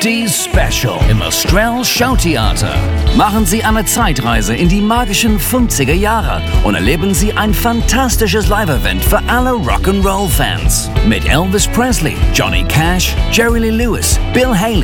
50s Special im Australian Showtheater. Machen Sie eine Zeitreise in die magischen 50er Jahre und erleben Sie ein fantastisches Live-Event für alle Rock'n'Roll-Fans. Mit Elvis Presley, Johnny Cash, Jerry Lee Lewis, Bill Haley,